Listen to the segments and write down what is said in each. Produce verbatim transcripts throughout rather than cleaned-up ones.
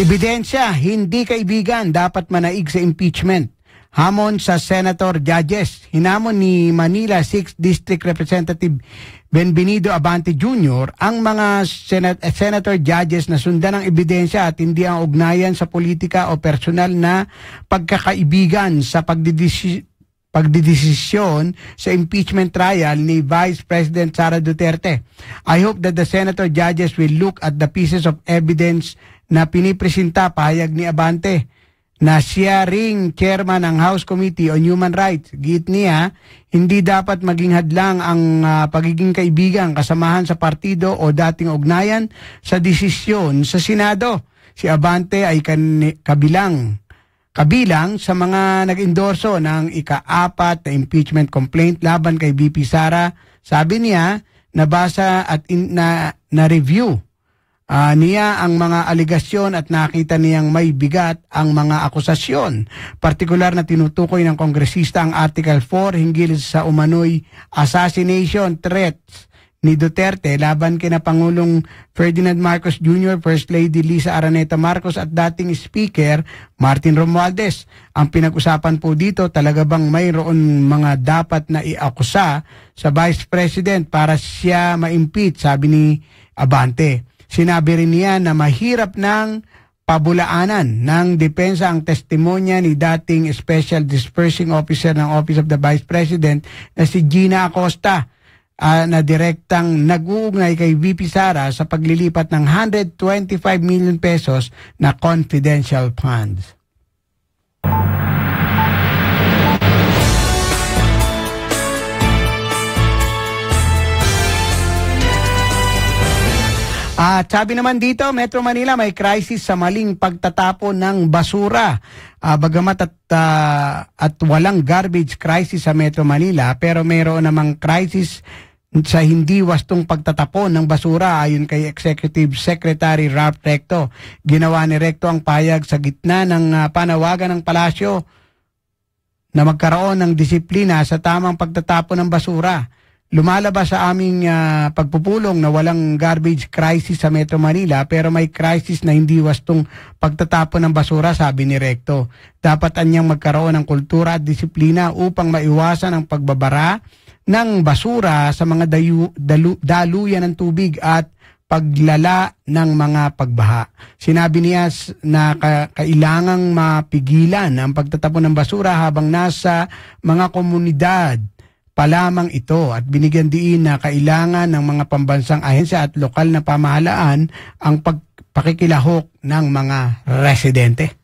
Ebidensya, hindi kaibigan, dapat manaig sa impeachment. Hamon sa Senator Judges. Hinamon ni Manila sixth District Representative Benvenido Abante Junior ang mga Senat- Senator Judges na sundan ang ebidensya at hindi ang ugnayan sa politika o personal na pagkakaibigan sa pagdidesisyon pagdidesisyon sa impeachment trial ni Vice President Sara Duterte. I hope that the Senator Judges will look at the pieces of evidence na pinipresenta, pahayag ni Abante, na siya ring chairman ng House Committee on Human Rights. Giit niya, hindi dapat maging hadlang ang uh, pagiging kaibigan, kasamahan sa partido o dating ugnayan sa desisyon sa Senado. Si Abante ay kan- kabilang Kabilang sa mga nag-endorso ng ika-apat na impeachment complaint laban kay V P Sara. Sabi niya, nabasa at in, na, na-review uh, niya ang mga aligasyon at nakita niyang may bigat ang mga akusasyon. Partikular na tinutukoy ng kongresista ang Article four hinggil sa umano'y assassination threats ni Duterte laban kina Pangulong Ferdinand Marcos Junior, First Lady Lisa Araneta Marcos at dating Speaker Martin Romualdez. Ang pinag-usapan po dito, talaga bang mayroon mga dapat na iakusa sa Vice President para siya ma-impeach, sabi ni Abante. Sinabi rin niya na mahirap ng pabulaanan ng depensa ang testimonya ni dating Special Dispersing Officer ng Office of the Vice President na si Gina Acosta, Uh, na direktang nag-uugnay kay V P Sara sa paglilipat ng one hundred twenty-five million pesos na confidential funds. At uh, sabi naman dito, Metro Manila may crisis sa maling pagtatapon ng basura. Uh, bagamat at, uh, at walang garbage crisis sa Metro Manila, pero mayroon namang crisis sa hindi wastong pagtatapon ng basura ayon kay Executive Secretary Ralph Recto. Ginawa ni Recto ang payag sa gitna ng uh, panawagan ng palasyo na magkaroon ng disiplina sa tamang pagtatapon ng basura. Lumalabas sa aming uh, pagpupulong na walang garbage crisis sa Metro Manila pero may crisis na hindi wastong pagtatapon ng basura, sabi ni Recto. Dapat anyang magkaroon ng kultura at disiplina upang maiwasan ang pagbabara ng basura sa mga dayu, dalu, daluyan ng tubig at paglala ng mga pagbaha. Sinabi niya na ka, kailangang mapigilan ang pagtatapon ng basura habang nasa mga komunidad pa lamang ito at binigyan diin na kailangan ng mga pambansang ahensya at lokal na pamahalaan ang pagpakikilahok ng mga residente.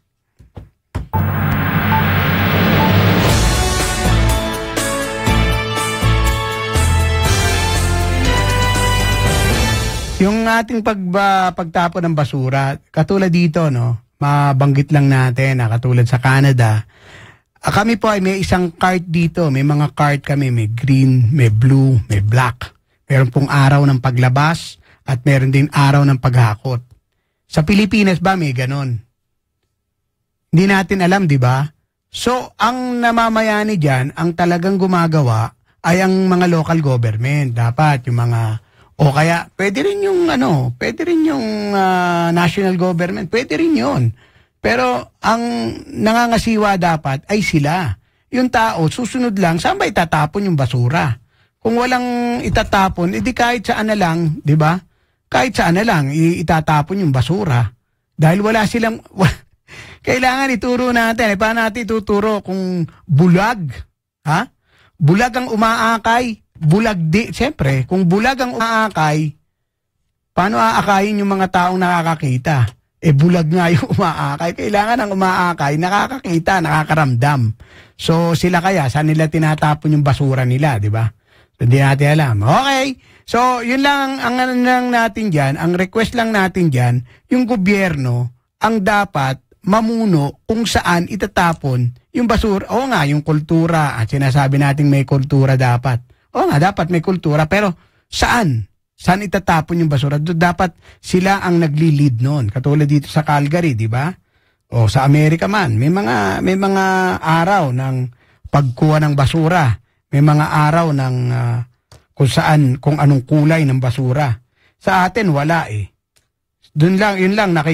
Yung ating pagba, pagtapon ng basura, katulad dito, no, mabanggit lang natin, na katulad sa Canada, ah, kami po ay may isang cart dito, may mga cart kami, may green, may blue, may black. Meron pong araw ng paglabas at meron din araw ng paghakot. Sa Pilipinas ba may ganon? Hindi natin alam, di ba? So, ang namamayani dyan, ang talagang gumagawa ay ang mga local government. Dapat yung mga o kaya, pwede rin yung, ano, pwede rin yung uh, national government, pwede rin yun. Pero, ang nangangasiwa dapat ay sila. Yung tao, susunod lang, saan ba itatapon yung basura? Kung walang itatapon, edi kahit saan na lang, di ba? Kahit saan na lang, itatapon yung basura. Dahil wala silang, kailangan ituro natin. Eh, paano natin ituturo kung bulag? Ha? Bulag ang umaakay. Bulag di, siyempre, kung bulag ang umaakay, paano aakayin yung mga taong nakakakita? Eh, bulag nga yung umaakay. Kailangan ang umaakay, nakakakita, nakakaramdam. So, sila kaya, saan nila tinatapon yung basura nila, di ba? So, hindi natin alam. Okay. So, yun lang, ang ano lang natin dyan, ang request lang natin dyan, yung gobyerno, ang dapat mamuno kung saan itatapon yung basura. Oo nga, yung kultura, at sinasabi natin may kultura dapat. Oo nga, dapat may kultura, pero saan? Saan itatapon yung basura? Dapat sila ang nagli-lead noon. Katulad dito sa Calgary, di ba? O sa Amerika man, may mga may mga araw ng pagkuha ng basura. May mga araw ng uh, kung saan, kung anong kulay ng basura. Sa atin, wala eh. Doon lang, yun lang, nakikita.